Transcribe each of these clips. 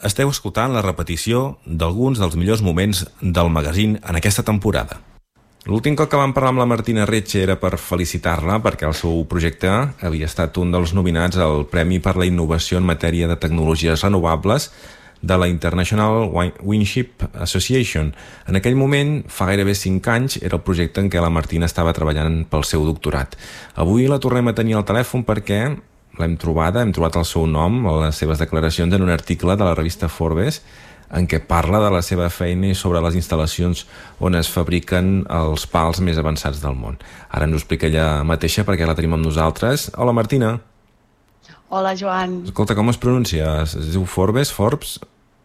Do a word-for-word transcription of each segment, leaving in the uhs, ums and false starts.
esteu escoltant la repetició d'alguns dels millors moments del magazín en aquesta temporada. L'últim cop que vam parlar amb la Martina Retxe era per felicitar-la perquè el seu projecte havia estat un dels nominats al Premi per la Innovació en matèria de tecnologies renovables de la International Windship Association. En aquell moment, fa gairebé cinc anys, era el projecte en què la Martina estava treballant pel seu doctorat. Avui la tornem a tenir al telèfon perquè l'hem trobada, hem trobat el seu nom, les seves declaracions en un article de la revista Forbes, en què parla de la seva feina i sobre les instal·lacions on es fabriquen els pals més avançats del món. Ara ens ho explica ella mateixa perquè la tenim amb nosaltres. Hola, Martina. Hola, Joan. Escolta, com es pronuncia? Es diu Forbes? Forbes?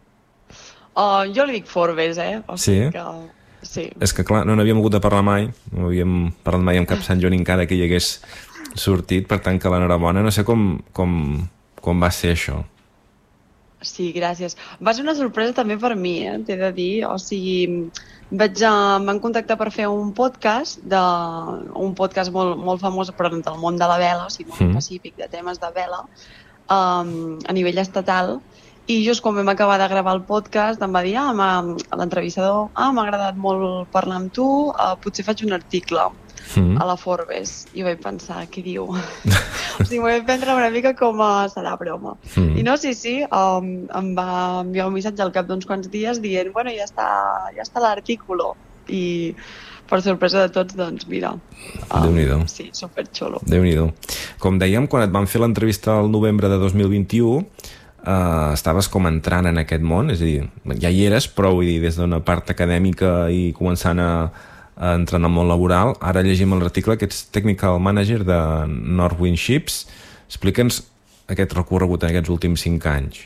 Uh, jo li dic Forbes, eh? O sigui sí? Que... sí. És que, clar, no n'havíem hagut de parlar mai, no havíem parlat mai amb cap Sant Joan encara que hi hagués sortit, per tant que l'enhorabona. No sé com, com, com va ser això. Sí, gràcies. Va ser una sorpresa també per mi, eh? T'he de dir. O sigui, vaig, uh, em van contactar per fer un podcast, de, un podcast molt, molt famós però del món de la vela, o sigui, molt mm. específic de temes de vela, um, a nivell estatal. I just quan vam acabar de gravar el podcast em va dir, ah, l'entrevistador, ah, m'ha agradat molt parlar amb tu, uh, potser faig un article mm. a la Forbes. I vaig pensar, què diu? O sigui, m'ho vaig prendre una mica com a serà broma. Mm. I no, sí, sí, um, em va enviar un missatge al cap d'uns quants dies dient, bueno, ja està, ja està l'artículo. I per sorpresa de tots, doncs, mira. Um, Déu-n'hi-do. Sí, superxulo. Déu-n'hi-do. Com dèiem, quan et van fer l'entrevista al novembre de dos mil vint-i-u, Uh, estaves com entrant en aquest món, és a dir, ja hi eres, però vull dir, des d'una part acadèmica i començant a, a entrar en el món laboral. Ara llegim l'article que ets Technical Manager de Northwind Ships. Explica'ns aquest recorregut en aquests últims cinc anys.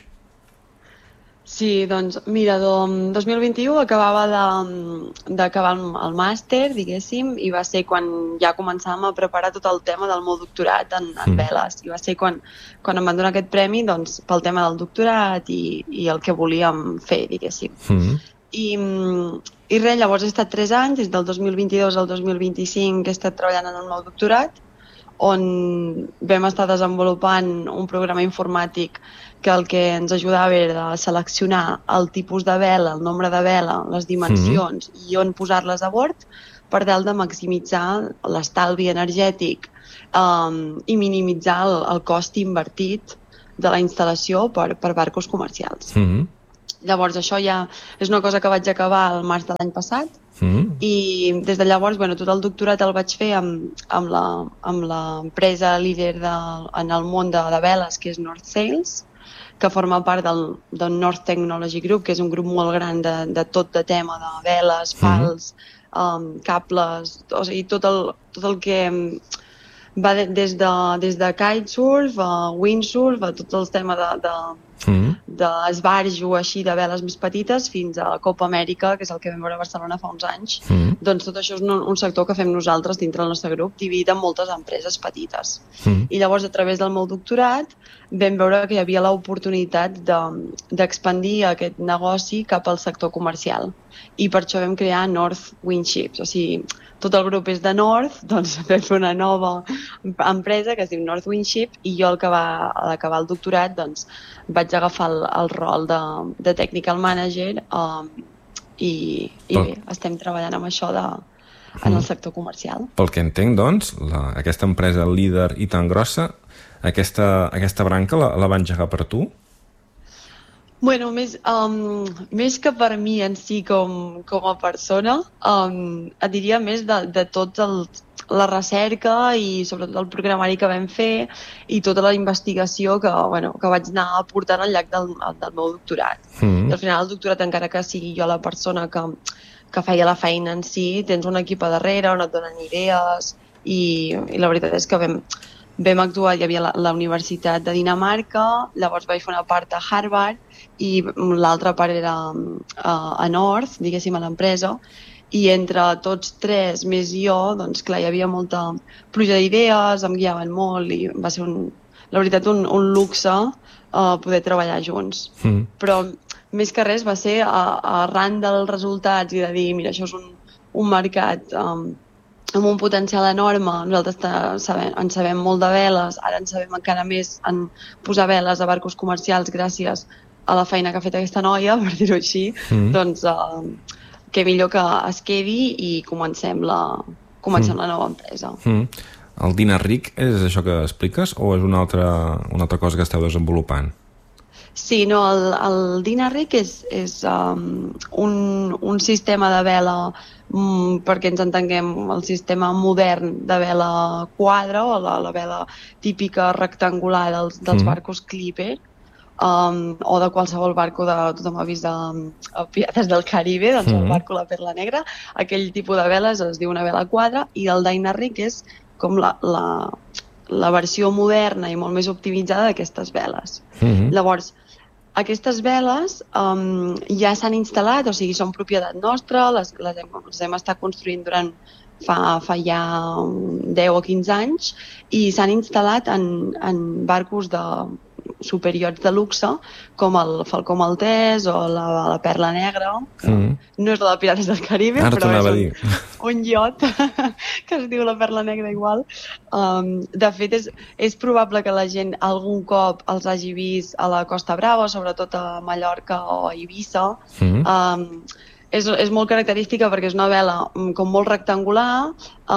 Sí, doncs, mira, doncs, dos mil vint-i-u acabava d'acabar el, el màster, diguéssim, i va ser quan ja començàvem a preparar tot el tema del meu doctorat en, en mm. veles. I va ser quan, quan em van donar aquest premi, doncs, pel tema del doctorat i, i el que volíem fer, diguéssim. Mm. I, I res, llavors he estat tres anys, des del dos mil vint-i-dos al dos mil vint-i-cinc he estat treballant en el meu doctorat, on vam estar desenvolupant un programa informàtic que el que ens ajudava era a seleccionar el tipus de vela, el nombre de vela, les dimensions mm-hmm. i on posar-les a bord per tal de maximitzar l'estalvi energètic um, i minimitzar el, el cost invertit de la instal·lació per, per barcos comercials. Mm-hmm. Llavors això ja és una cosa que vaig acabar al març de l'any passat mm-hmm. i des de llavors bueno, tot el doctorat el vaig fer amb, amb, la, amb l'empresa líder de, en el món de, de veles que és North Sails, que forma part del, del North Technology Group, que és un grup molt gran de, de tot de tema de veles, pals, mm-hmm. um, cables, o sigui, tot el, tot el que va de, des, de, des de kitesurf, a windsurf, a tots els temes de, de, mm-hmm. d'esbarjo així de veles més petites fins a Copa Amèrica, que és el que vam veure a Barcelona fa uns anys. Mm-hmm. Doncs tot això és un, un sector que fem nosaltres dintre del nostre grup, dividit en moltes empreses petites. Mm-hmm. I llavors, a través del meu doctorat, vam veure que hi havia l'oportunitat d'expandir de, aquest negoci cap al sector comercial. I per això vam crear North Windships. O sigui, tot el grup és de North, doncs vam fer una nova empresa que es diu North Windship i jo al acabar, a l'acabar el doctorat doncs, vaig agafar el, el rol de, de Technical Manager um, i, i bé, estem treballant amb això de, en el sector comercial. Pel que entenc, doncs, la, aquesta empresa líder i tan grossa, aquesta, aquesta branca la, la va engegar per tu? Bueno, més, um, més que per mi en si com, com a persona, um, et diria més de, de tot el, la recerca i sobretot el programari que vam fer i tota la investigació que, bueno, que vaig anar aportant al llarg del, del meu doctorat. Mm. I al final el doctorat, encara que sigui jo la persona que, que feia la feina en si, tens un equip a darrere on et donen idees i, i la veritat és que vam, vam actuar, hi havia la, la Universitat de Dinamarca, llavors vaig fer una part a Harvard i l'altra part era uh, a North, diguéssim, a l'empresa, i entre tots tres, més jo, doncs clar, hi havia molta pluja d'idees, em guiaven molt i va ser, un, la veritat, un, un luxe uh, poder treballar junts. Mm. Però més que res va ser uh, arran dels resultats i de dir, mira, això és un, un mercat um, amb un potencial enorme, nosaltres sabem, en sabem molt de veles, ara en sabem encara més en posar veles a barcos comercials gràcies a la feina que ha fet aquesta noia, per dir-ho així, mm. doncs eh, que millor que es quedi i comencem la, comencem mm. la nova empresa. Mm. El dinar ric és això que expliques o és una altra, una altra cosa que esteu desenvolupant? Sí, no, el, el dinar ric és, és um, un, un sistema de vela, um, perquè ens entenguem, el sistema modern de vela quadra o la, la vela típica rectangular dels, dels mm. barcos clipper, um, o de qualsevol barco de, tothom ha vist de Pirates del Caribe, doncs mm. el barco La Perla Negra, aquell tipus de veles es diu una vela quadra, i el dinar ric és com la, la, la versió moderna i molt més optimitzada d'aquestes veles. Mm-hmm. Llavors, aquestes veles um, ja s'han instal·lat, o sigui, són propietat nostra, les, les, hem, les hem estat construint durant fa, fa ja deu o quinze anys i s'han instal·lat en, en barcos de superiors de luxe, com el Falcó Maltès o la, la Perla Negra, que mm. no és la de Pirates del Caribe, Ara però és un, un iot que es diu la Perla Negra igual. Um, de fet, és, és probable que la gent algun cop els hagi vist a la Costa Brava, sobretot a Mallorca o a Eivissa. Mm. Um, és, és molt característica perquè és una vela com molt rectangular,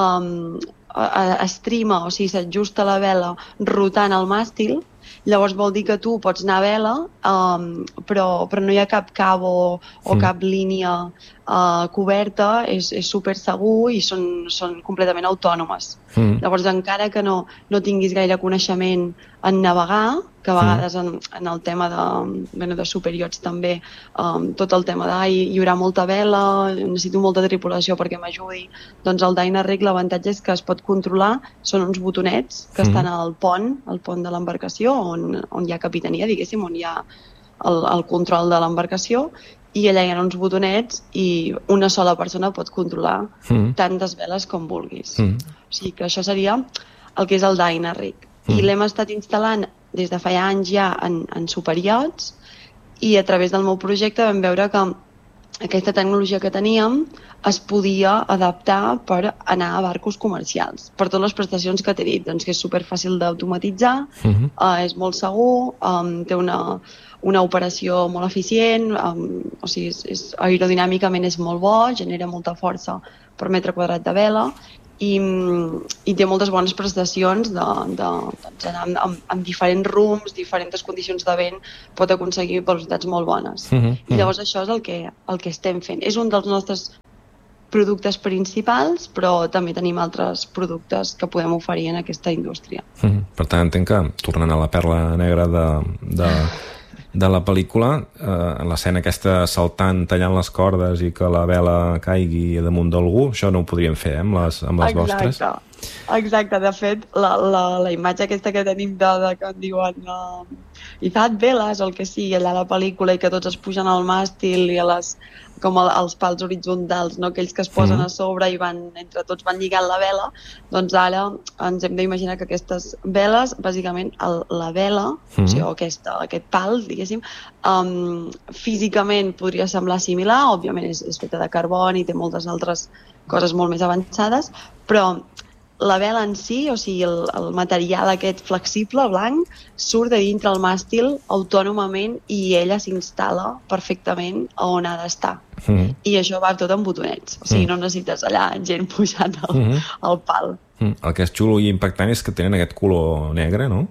um, estrima, o sigui, s'ajusta la vela rotant al màstil. Llavors vol dir que tu pots anar a vela, um, però, però no hi ha cap cabo o mm. cap línia uh, coberta, és, és super segur i són, són completament autònomes. Mm. Llavors, encara que no, no tinguis gaire coneixement en navegar, que a vegades en, en el tema de, bueno, de superiors també, um, tot el tema de hi haurà molta vela, necessito molta tripulació perquè m'ajudi, doncs el dinar ric l'avantatge és que es pot controlar, són uns botonets que mm. estan al pont, al pont de l'embarcació, on, on hi ha capitania, diguéssim, on hi ha el, el control de l'embarcació, i allà hi ha uns botonets i una sola persona pot controlar mm. tantes veles com vulguis. Mm. O sigui que això seria el que és el dinar ric. Mm. I l'hem estat instal·lant des de fa anys ja en, en superiots i a través del meu projecte vam veure que aquesta tecnologia que teníem es podia adaptar per anar a barcos comercials, per totes les prestacions que t'he dit, doncs que és superfàcil d'automatitzar, uh-huh. uh, és molt segur, um, té una, una operació molt eficient, um, o sigui, és, és, aerodinàmicament és molt bo, genera molta força per metre quadrat de vela, i, i té moltes bones prestacions de, de, doncs anar amb, amb, amb diferents rums, diferents condicions de vent, pot aconseguir velocitats molt bones. Uh-huh, uh-huh. I llavors això és el que, el que estem fent. És un dels nostres productes principals, però també tenim altres productes que podem oferir en aquesta indústria. Uh-huh. Per tant, entenc que, tornant a la Perla Negra de, de, de la pel·lícula, eh, l'escena aquesta saltant, tallant les cordes i que la vela caigui damunt d'algú, això no ho podríem fer, eh, amb les, amb les Exacte. vostres? Exacte, de fet, la, la, la imatge aquesta que tenim de, de que en diuen uh, izad veles o el que sigui allà a la pel·lícula i que tots es pugen al màstil i a les, com el, els pals horitzontals, no? Aquells que es posen mm. a sobre i van, entre tots van lligant la vela, doncs ara ens hem d'imaginar que aquestes veles, bàsicament el, la vela, mm. o sigui, aquesta, aquest pal, diguéssim, um, físicament podria semblar similar, òbviament és, és feta de carboni i té moltes altres coses molt més avançades, però la vela en si, o sigui, el, el material aquest flexible, blanc, surt de dintre el màstil autònomament i ella s'instal·la perfectament on ha d'estar. Mm. I això va tot amb botonets, o sigui, mm. no necessites allà gent pujant al, mm. al pal. Mm. El que és xulo i impactant és que tenen aquest color negre, no?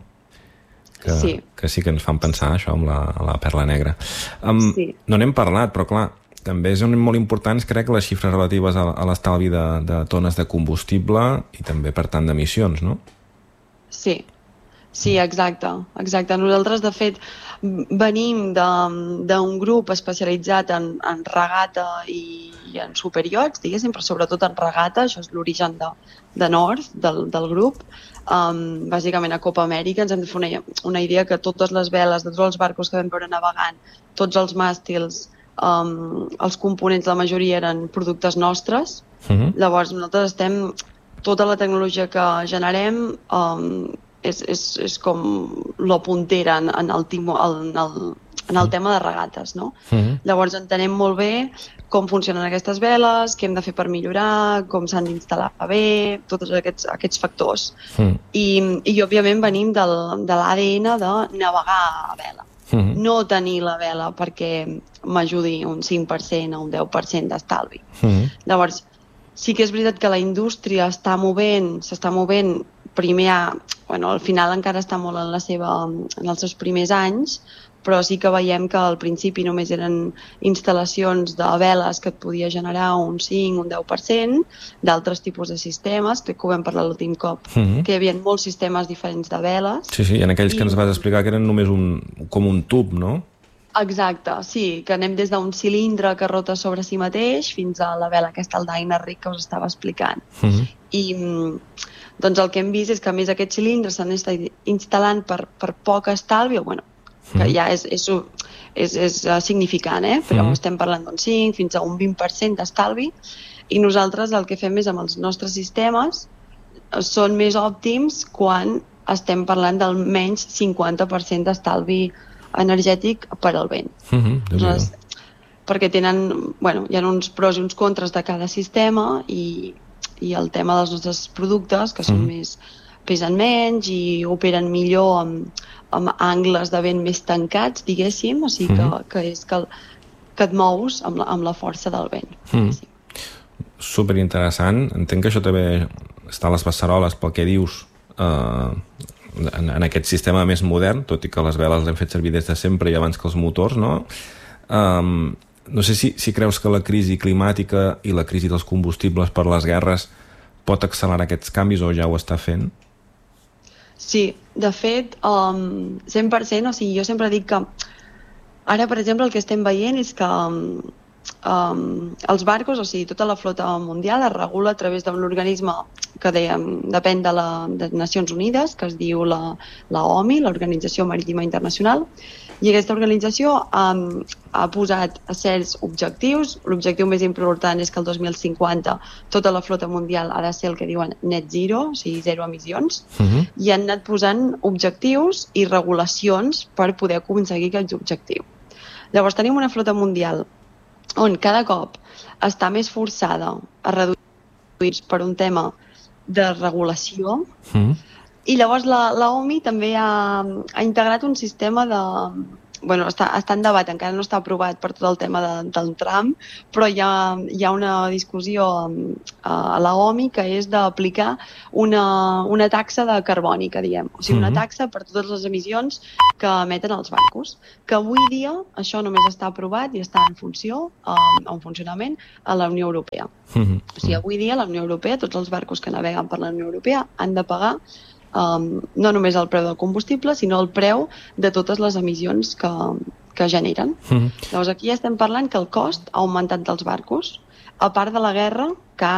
Que sí, que, sí que ens fan pensar això amb la, la Perla Negra. Um, sí. No n'hem parlat, però clar, també és molt important, crec, les xifres relatives a, a l'estalvi de, de tones de combustible i també, per tant, d'emissions, no? Sí, sí, exacte. exacte. Nosaltres, de fet, venim d'un grup especialitzat en, en regata i, i en superiots, diguéssim, però sobretot en regata, això és l'origen de, de North, del, del grup. Um, bàsicament a Copa Amèrica ens hem de fer una, una idea que totes les veles de tots els barcos que vam veure navegant, tots els màstils, Um, els components, la majoria eren productes nostres. Uh-huh. Llavors nosaltres estem, tota la tecnologia que generem um, és, és, és com la puntera en, en, el, timo, en, el, en el tema de regates, no? Uh-huh. Llavors entenem molt bé com funcionen aquestes veles, què hem de fer per millorar, com s'han d'instal·lar bé, tots aquests, aquests factors. Uh-huh. I, i òbviament venim del, de l'A D N de navegar a vela. uh-huh. no tenir la vela perquè m'ajudi un cinc per cent o un deu per cent d'estalvi. Uh-huh. Llavors, sí que és veritat que la indústria està movent, s'està movent primer a, bueno, al final encara està molt en, la seva, en els seus primers anys, però sí que veiem que al principi només eren instal·lacions de veles que et podia generar un cinc, un deu per cent, d'altres tipus de sistemes, crec que ho vam parlar l'últim cop, uh-huh. que hi havia molts sistemes diferents de veles. Sí, sí, en aquells i... que ens vas explicar que eren només un, com un tub, no? Exacte, sí, que anem des d'un cilindre que rota sobre si mateix fins a la vela aquesta, el Dyna-Rig que us estava explicant. Uh-huh. I doncs el que hem vist és que a més aquests cilindres s'han estat instal·lant per, per poc estalvi, o bueno, que uh-huh. ja és, és, és, és significant, eh? Però uh-huh. estem parlant d'un cinc fins a un vint per cent d'estalvi, i nosaltres el que fem és amb els nostres sistemes són més òptims quan estem parlant del menys cinquanta per cent d'estalvi energètic per al vent. Uh-huh, Aleshores, perquè tenen, bueno, hi ha uns pros i uns contres de cada sistema, i, i el tema dels nostres productes, que són uh-huh. més, pesen menys i operen millor amb, amb angles de vent més tancats, diguéssim, o sigui uh-huh. que, que és que, que et mous amb la, amb la força del vent. Uh-huh. Superinteressant. Entenc que això també està a les beceroles pel que dius, eh, En, en aquest sistema més modern, tot i que les veles l'hem fet servir des de sempre i abans que els motors, no? Um, no sé si, si creus que la crisi climàtica i la crisi dels combustibles per les guerres pot accelerar aquests canvis o ja ho està fent? Sí, de fet, um, cent per cent, o sigui, jo sempre dic que ara, per exemple, el que estem veient és que um, Um, els barcos, o sigui, tota la flota mundial es regula a través d'un organisme que dèiem, depèn de les de Nacions Unides, que es diu la, la O M I, l'Organització Marítima Internacional, i aquesta organització um, ha posat certs objectius. L'objectiu més important és que el dos mil cinquanta tota la flota mundial ha de ser el que diuen net zero, o sigui, zero emissions, uh-huh. i han anat posant objectius i regulacions per poder aconseguir aquest objectiu. Llavors tenim una flota mundial on cada cop està més forçada a reduir per un tema de regulació, mm. i llavors la, la O M I també ha, ha integrat un sistema de... Bueno, està, està en debat, encara no està aprovat per tot el tema de, del tram, però hi ha, hi ha una discussió a la O M I que és d'aplicar una, una taxa de carboni, que diem, o sigui, una taxa per totes les emissions que emeten els barcos, que avui dia això només està aprovat i està en funció, um, en funcionament a la Unió Europea. Mm-hmm. O sigui, avui dia la Unió Europea, tots els barcos que naveguen per la Unió Europea han de pagar Um, no només el preu del combustible, sinó el preu de totes les emissions que, que generen. Mm. Llavors aquí ja estem parlant que el cost ha augmentat dels barcos, a part de la guerra que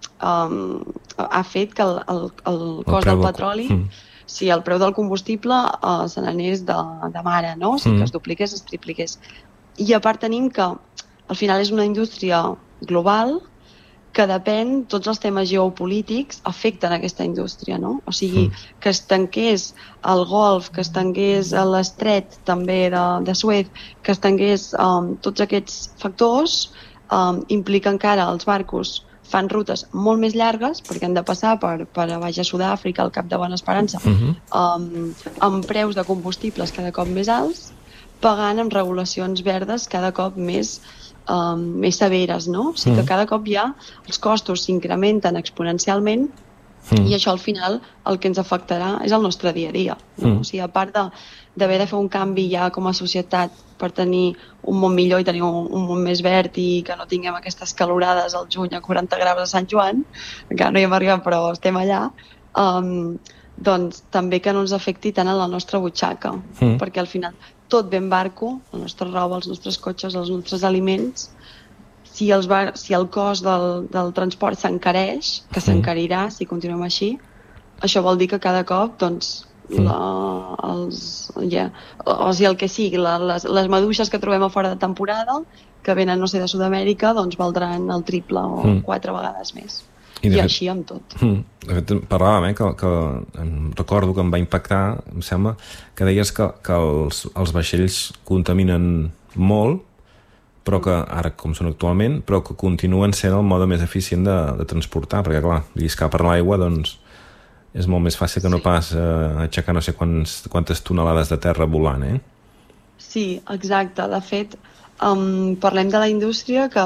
um, ha fet que el, el, el cost el del petroli, mm. si el preu del combustible uh, se n'anés de, de mare, no? O sigui, mm. que es dupliqués, es tripliqués. I a part tenim que al final és una indústria global que depèn, tots els temes geopolítics afecten aquesta indústria, no? O sigui, mm. que es tanqués el Golf, que es tanqués l'estret també de, de Suez, que es tanqués um, tots aquests factors, um, impliquen que ara els barcos fan rutes molt més llargues, perquè han de passar per, per a baix a Sud-àfrica, al Cap de Bona Esperança, mm-hmm. um, amb preus de combustibles cada cop més alts, pagant amb regulacions verdes cada cop més Um, més severes, no? O sigui que cada cop ja els costos s'incrementen exponencialment mm. i això al final el que ens afectarà és el nostre dia a dia, no? Mm. O sigui, a part d'haver de, de fer un canvi ja com a societat per tenir un món millor i tenir un, un món més verd i que no tinguem aquestes calorades al juny a quaranta graus a Sant Joan, encara no hi hem arribat però estem allà, um, doncs també que no ens afecti tant a la nostra butxaca, mm. perquè al final tot ve en barco, la nostra roba, els nostres cotxes, els nostres aliments. Si, els bar... si el cost del, del transport s'encareix, que s'encarirà si continuem així, això vol dir que cada cop, doncs, la, els, yeah, o sigui, el que sigui, la, les, les maduixes que trobem a fora de temporada, que venen, no sé, de Sud-amèrica, doncs valdran el triple o mm. quatre vegades més. I, I fet, així amb tot. De fet, parlàvem, eh, que, que em recordo que em va impactar, em sembla, que deies que, que els, els vaixells contaminen molt, però que ara, com són actualment, però que continuen sent el mode més eficient de, de transportar, perquè, clar, lliscar per l'aigua, doncs, és molt més fàcil que no sí. pas eh, aixecar no sé quants, quantes tonelades de terra volant, eh? Sí, exacte. De fet, um, parlem de la indústria que,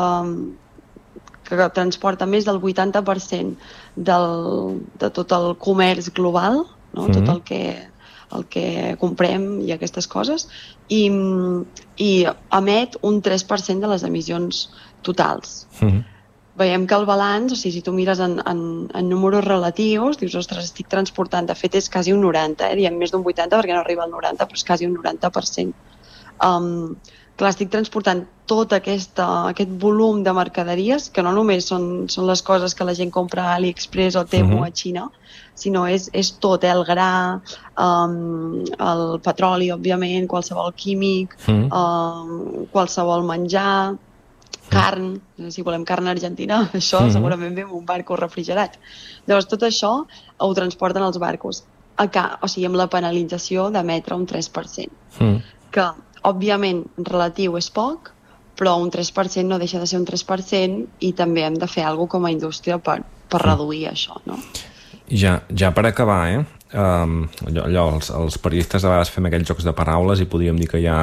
que transporta més del vuitanta per cent del, de tot el comerç global, no? Mm-hmm. Tot el que, el que comprem i aquestes coses, i, i emet un tres per cent de les emissions totals. Mm-hmm. Veiem que el balanç, o sigui, si tu mires en, en, en números relatius, dius, ostres, estic transportant, de fet és quasi un noranta, eh? Diem més d'un vuitanta perquè no arriba al noranta, però és quasi un noranta per cent. Um, clar, estic transportant tot aquesta, aquest volum de mercaderies, que no només són, són les coses que la gent compra a AliExpress o Temu uh-huh. a Xina, sinó és, és tot, eh? El gra, um, el petroli, òbviament, qualsevol químic, uh-huh. um, qualsevol menjar, carn, si volem carn argentina, això mm-hmm. segurament ve amb un barco refrigerat. Llavors, tot això ho transporten els barcos, a, o sigui, amb la penalització d'emetre un tres per cent, mm. que, òbviament, relatiu és poc, però un tres per cent no deixa de ser un tres per cent i també hem de fer alguna cosa com a indústria per, per mm. reduir això, no? Ja, ja per acabar, eh? Um, allò, allò els, els periodistes a vegades fem aquells jocs de paraules i podríem dir que hi ha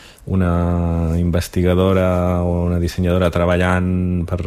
una investigadora o una dissenyadora treballant per,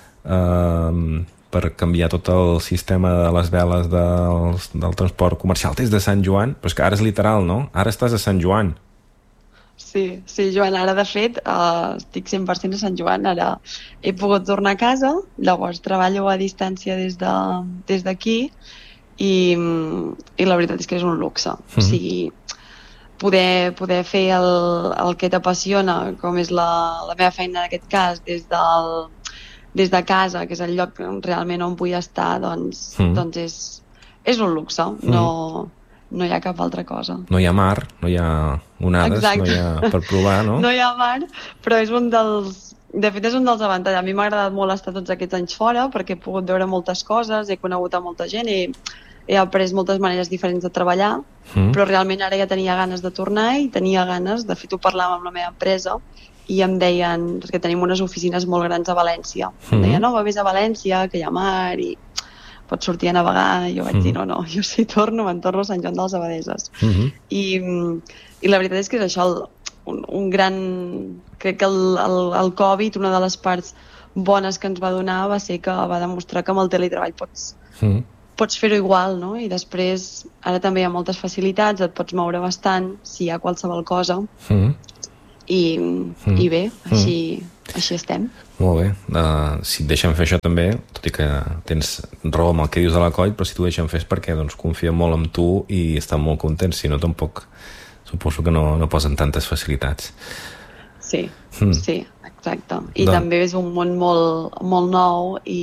eh, per canviar tot el sistema de les veles del, del transport comercial des de Sant Joan, però és que ara és literal, no? Ara estàs a Sant Joan. Sí, sí, Joan, ara de fet uh, estic cent per cent a Sant Joan, ara he pogut tornar a casa, llavors treballo a distància des de, des d'aquí i, i la veritat és que és un luxe. Mm-hmm. O sigui, Poder, poder fer el, el que t'apassiona, com és la, la meva feina en aquest cas, des, del, des de casa, que és el lloc realment on vull estar, doncs, mm. doncs és, és un luxe, mm. no, no hi ha cap altra cosa. No hi ha mar, no hi ha onades, Exacte. No hi ha per provar, no? No hi ha mar, però és un dels... De fet, és un dels avantatges. A mi m'ha agradat molt estar tots aquests anys fora, perquè he pogut veure moltes coses, he conegut a molta gent i he après moltes maneres diferents de treballar, mm. però realment ara ja tenia ganes de tornar i tenia ganes, de fet ho parlàvem amb la meva empresa i em deien, perquè tenim unes oficines molt grans a València, mm. em deien, no, va vés a València, que hi ha mar i pots sortir a navegar, i jo vaig mm. dir, no, no, jo si torno, me'n torno a Sant Joan de les Abadeses. Mm-hmm. I, i la veritat és que és això, el, un, un gran... Crec que el, el, el Covid, una de les parts bones que ens va donar va ser que va demostrar que amb el teletreball pots... Mm. pots fer-ho igual, no? I després, ara també hi ha moltes facilitats, et pots moure bastant si hi ha qualsevol cosa. Mm. I, mm. i bé, així, mm. així estem. Molt bé. Uh, si et deixen fer això també, tot i que tens raó amb el que dius de la coll, però si t'ho deixen fer és perquè doncs, confien molt en tu i estan molt contents, si no tampoc suposo que no, no posen tantes facilitats. Sí, mm. sí, exacte. I doncs... també és un món molt, molt nou i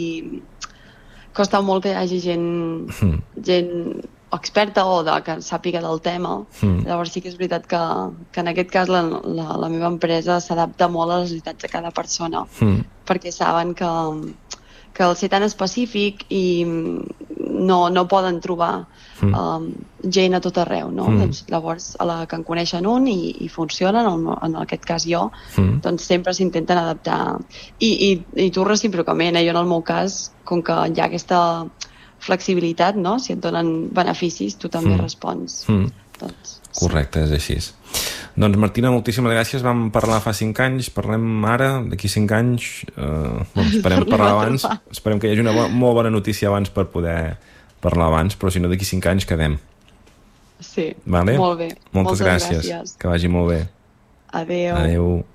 costa molt que hi hagi gent, mm. gent experta o de, que sàpiga del tema. Mm. Llavors sí que és veritat que, que en aquest cas la, la, la meva empresa s'adapta molt a les necessitats de cada persona, mm. perquè saben que, que al ser tan específic i no, no poden trobar mm. um, gent a tot arreu, no? Mm. Doncs, llavors, a la que en coneixen un i, i funcionen, en, en aquest cas jo, mm. doncs sempre s'intenten adaptar. I, i, i tu recíprocament, eh? Jo en el meu cas, com que hi ha aquesta flexibilitat, no? Si et donen beneficis, tu també mm. respons. Mm. Doncs, correcte, sí. És així. Doncs Martina, moltíssimes gràcies. Vam parlar fa cinc anys, parlem ara, d'aquí cinc anys. Eh, bueno, esperem parlar abans. Esperem que hi hagi una bo molt bona notícia abans per poder parlar abans, però si no d'aquí cinc anys quedem. Sí, vale? Molt bé. Moltes, Moltes gràcies. gràcies. Que vagi molt bé. Adéu. Adéu.